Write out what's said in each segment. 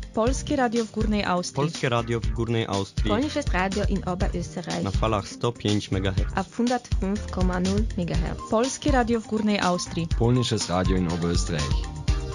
Polskie Radio w Górnej Austrii. Polskie Radio w Górnej Austrii. Polnisches Radio in Oberösterreich. Na falach 105 MHz. Auf 105,0 MHz. Polskie Radio w Górnej Austrii. Polnisches Radio in Oberösterreich.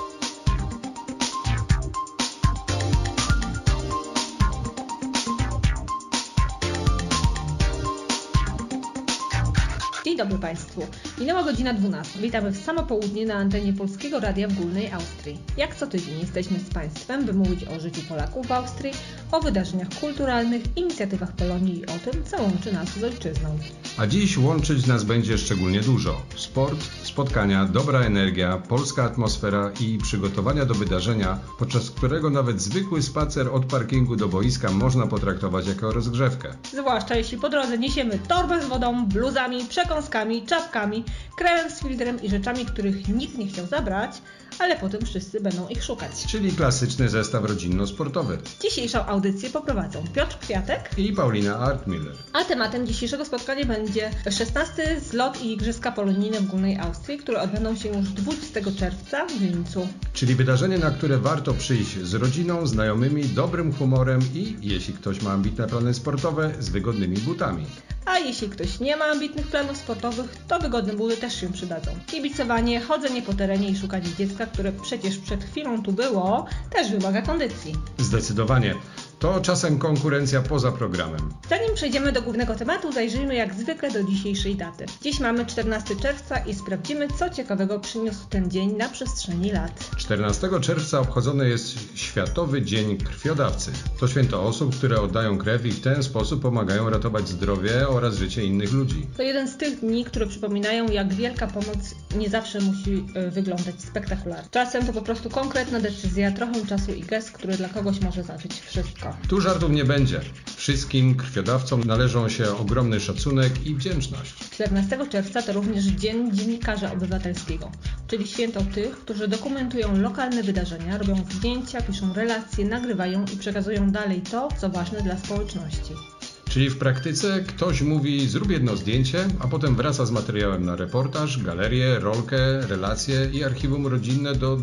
Dzień dobry Państwu. Minęła godzina 12. Witamy w samo południe na antenie Polskiego Radia w Górnej Austrii. Jak co tydzień jesteśmy z Państwem, by mówić o życiu Polaków w Austrii, o wydarzeniach kulturalnych, inicjatywach Polonii i o tym, co łączy nas z ojczyzną. A dziś łączyć nas będzie szczególnie dużo. Sport, spotkania, dobra energia, polska atmosfera i przygotowania do wydarzenia, podczas którego nawet zwykły spacer od parkingu do boiska można potraktować jako rozgrzewkę. Zwłaszcza jeśli po drodze niesiemy torbę z wodą, bluzami, przekąskami, czapkami, kremem z filtrem i rzeczami, których nikt nie chciał zabrać, ale potem wszyscy będą ich szukać. Czyli klasyczny zestaw rodzinno-sportowy. Dzisiejszą audycję poprowadzą Piotr Kwiatek I Paulina Artmiller. A tematem dzisiejszego spotkania będzie 16. zlot i Igrzyska Polonijne w Górnej Austrii, które odbędą się już 20 czerwca w Lincu. Czyli wydarzenie, na które warto przyjść z rodziną, znajomymi, dobrym humorem i, jeśli ktoś ma ambitne plany sportowe, z wygodnymi butami. A jeśli ktoś nie ma ambitnych planów sportowych, to wygodne buty też się przydadzą. Kibicowanie, chodzenie po terenie i szukanie dziecka, które przecież przed chwilą tu było, też wymaga kondycji. Zdecydowanie. To czasem konkurencja poza programem. Zanim przejdziemy do głównego tematu, zajrzyjmy jak zwykle do dzisiejszej daty. Dziś mamy 14 czerwca i sprawdzimy, co ciekawego przyniósł ten dzień na przestrzeni lat. 14 czerwca obchodzony jest Światowy Dzień Krwiodawcy. To święto osób, które oddają krew i w ten sposób pomagają ratować zdrowie oraz życie innych ludzi. To jeden z tych dni, które przypominają, jak wielka pomoc nie zawsze musi wyglądać spektakularnie. Czasem to po prostu konkretna decyzja, trochę czasu i gest, który dla kogoś może znaczyć wszystko. Tu żartów nie będzie. Wszystkim krwiodawcom należą się ogromny szacunek i wdzięczność. 14 czerwca to również Dzień Dziennikarza Obywatelskiego, czyli święto tych, którzy dokumentują lokalne wydarzenia, robią zdjęcia, piszą relacje, nagrywają i przekazują dalej to, co ważne dla społeczności. Czyli w praktyce ktoś mówi: zrób jedno zdjęcie, a potem wraca z materiałem na reportaż, galerię, rolkę, relacje i archiwum rodzinne do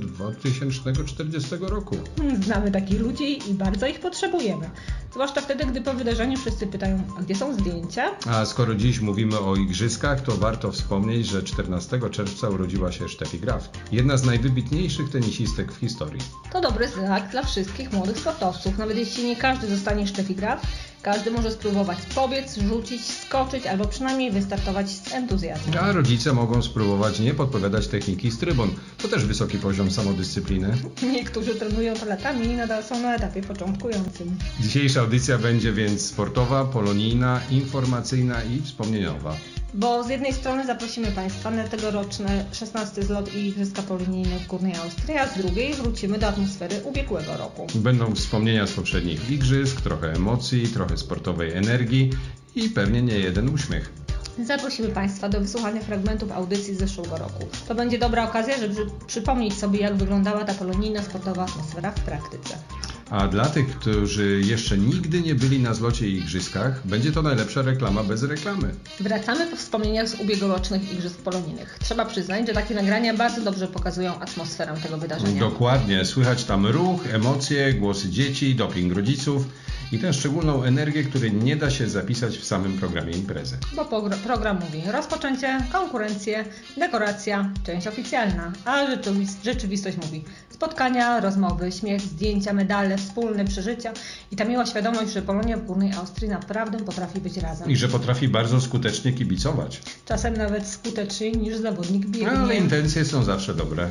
2040 roku. Znamy takich ludzi i bardzo ich potrzebujemy. Zwłaszcza wtedy, gdy po wydarzeniu wszyscy pytają, a gdzie są zdjęcia? A skoro dziś mówimy o igrzyskach, to warto wspomnieć, że 14 czerwca urodziła się Steffi Graf, jedna z najwybitniejszych tenisistek w historii. To dobry znak dla wszystkich młodych sportowców. Nawet jeśli nie każdy zostanie Steffi Graf, każdy może spróbować pobiec, rzucić, skoczyć albo przynajmniej wystartować z entuzjazmem. A rodzice mogą spróbować nie podpowiadać techniki z trybun. To też wysoki poziom samodyscypliny. Niektórzy trenują to latami i nadal są na etapie początkującym. Dzisiejsza audycja będzie więc sportowa, polonijna, informacyjna i wspomnieniowa. Bo z jednej strony zaprosimy Państwa na tegoroczne 16 zlot i Igrzyska Polonijne w Górnej Austrii, a z drugiej wrócimy do atmosfery ubiegłego roku. Będą wspomnienia z poprzednich igrzysk, trochę emocji, trochę sportowej energii i pewnie nie jeden uśmiech. Zaprosimy Państwa do wysłuchania fragmentów audycji z zeszłego roku. To będzie dobra okazja, żeby przypomnieć sobie, jak wyglądała ta polonijna sportowa atmosfera w praktyce. A dla tych, którzy jeszcze nigdy nie byli na zlocie i igrzyskach, będzie to najlepsza reklama bez reklamy. Wracamy po wspomnieniach z ubiegłorocznych Igrzysk Polonijnych. Trzeba przyznać, że takie nagrania bardzo dobrze pokazują atmosferę tego wydarzenia. Dokładnie. Słychać tam ruch, emocje, głosy dzieci, doping rodziców i tę szczególną energię, której nie da się zapisać w samym programie imprezy. Bo program mówi rozpoczęcie, konkurencje, dekoracja, część oficjalna, a rzeczywistość mówi spotkania, rozmowy, śmiech, zdjęcia, medale, wspólne przeżycia i ta miła świadomość, że Polonia w Górnej Austrii naprawdę potrafi być razem. I że potrafi bardzo skutecznie kibicować. Czasem nawet skuteczniej niż zawodnik biegnie. Ale intencje są zawsze dobre.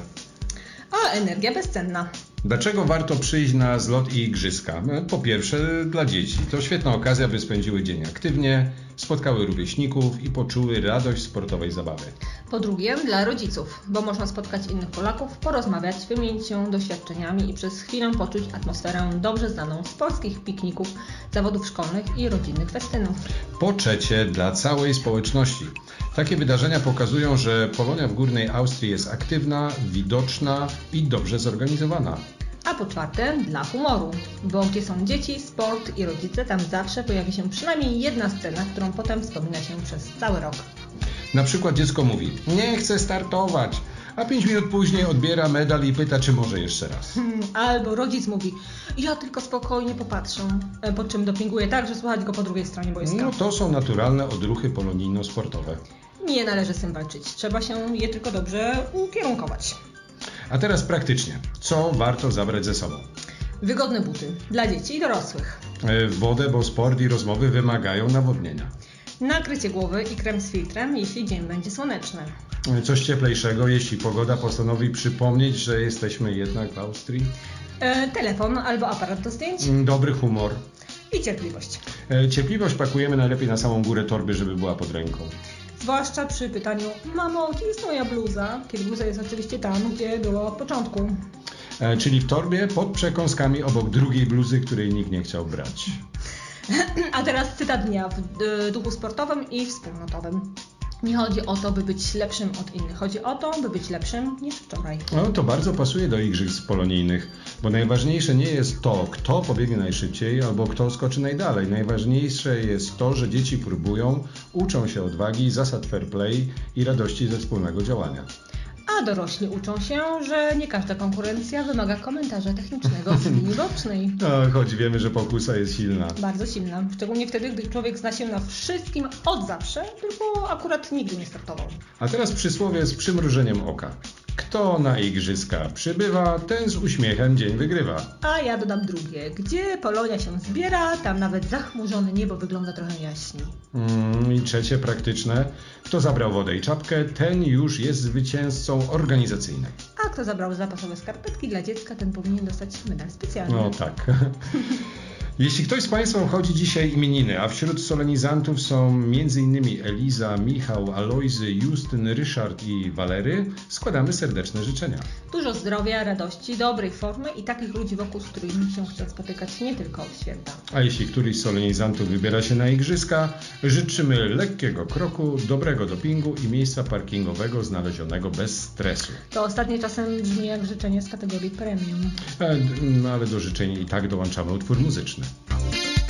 A energia bezcenna. Dlaczego warto przyjść na zlot i igrzyska? Po pierwsze, dla dzieci. To świetna okazja, by spędziły dzień aktywnie, spotkały rówieśników i poczuły radość sportowej zabawy. Po drugie, dla rodziców, bo można spotkać innych Polaków, porozmawiać, wymienić się doświadczeniami i przez chwilę poczuć atmosferę dobrze znaną z polskich pikników, zawodów szkolnych i rodzinnych festynów. Po trzecie, dla całej społeczności. Takie wydarzenia pokazują, że Polonia w Górnej Austrii jest aktywna, widoczna i dobrze zorganizowana. A po czwarte, dla humoru, bo gdzie są dzieci, sport i rodzice, tam zawsze pojawi się przynajmniej jedna scena, którą potem wspomina się przez cały rok. Na przykład dziecko mówi: nie chcę startować, A 5 minut później odbiera medal i pyta, czy może jeszcze raz. Albo rodzic mówi, ja tylko spokojnie popatrzę, po czym dopinguje tak, że słychać go po drugiej stronie boiska. No to są naturalne odruchy polonijno-sportowe. Nie należy z tym walczyć, trzeba się je tylko dobrze ukierunkować. A teraz praktycznie. Co warto zabrać ze sobą? Wygodne buty dla dzieci i dorosłych. Wodę, bo sport i rozmowy wymagają nawodnienia. Nakrycie głowy i krem z filtrem, jeśli dzień będzie słoneczny. Coś cieplejszego, jeśli pogoda postanowi przypomnieć, że jesteśmy jednak w Austrii. Telefon albo aparat do zdjęć Dobry humor. i cierpliwość. Cierpliwość pakujemy najlepiej na samą górę torby, żeby była pod ręką. Zwłaszcza przy pytaniu, mamo, gdzie jest moja bluza? Kiedy bluza jest oczywiście tam, gdzie była od początku. Czyli w torbie pod przekąskami obok drugiej bluzy, której nikt nie chciał brać. A teraz cytat dnia w duchu sportowym i wspólnotowym. Nie chodzi o to, by być lepszym od innych. Chodzi o to, by być lepszym niż wczoraj. No to bardzo pasuje do igrzysk polonijnych, bo najważniejsze nie jest to, kto pobiegnie najszybciej albo kto skoczy najdalej. Najważniejsze jest to, że dzieci próbują, uczą się odwagi, zasad fair play i radości ze wspólnego działania. A dorośli uczą się, że nie każda konkurencja wymaga komentarza technicznego z linii bocznej. Choć wiemy, że pokusa jest silna. Bardzo silna. Szczególnie wtedy, gdy człowiek zna się na wszystkim od zawsze, tylko akurat nigdy nie startował. A teraz przysłowie z przymrużeniem oka. Kto na igrzyska przybywa, ten z uśmiechem dzień wygrywa. A ja dodam drugie. Gdzie Polonia się zbiera, tam nawet zachmurzone niebo wygląda trochę jaśniej. I trzecie praktyczne. Kto zabrał wodę i czapkę, ten już jest zwycięzcą organizacyjnym. A kto zabrał zapasowe skarpetki dla dziecka, ten powinien dostać medal specjalny. No tak. Jeśli ktoś z Państwa obchodzi dzisiaj imieniny, a wśród solenizantów są m.in. Eliza, Michał, Alojzy, Justyn, Ryszard i Walery, składamy serdeczne życzenia. Dużo zdrowia, radości, dobrej formy i takich ludzi wokół, z którymi się chce spotykać nie tylko od święta. A jeśli któryś z solenizantów wybiera się na igrzyska, życzymy lekkiego kroku, dobrego dopingu i miejsca parkingowego znalezionego bez stresu. To ostatnie czasem brzmi jak życzenie z kategorii premium. Ale do życzeń i tak dołączamy utwór muzyczny.